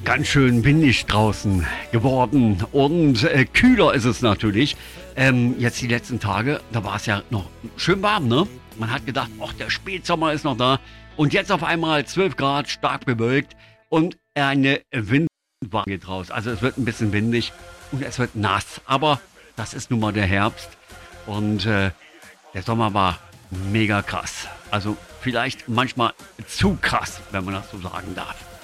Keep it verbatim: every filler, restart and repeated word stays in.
ganz schön windig draußen geworden und äh, kühler ist es natürlich. Ähm, jetzt die letzten Tage, da war es ja noch schön warm, ne? Man hat gedacht, ach, der Spätsommer ist noch da. Und jetzt auf einmal zwölf Grad, stark bewölkt und eine Windwarnung geht raus. Also es wird ein bisschen windig und es wird nass. Aber das ist nun mal der Herbst und äh, der Sommer war mega krass. Also vielleicht manchmal zu krass, wenn man das so sagen darf.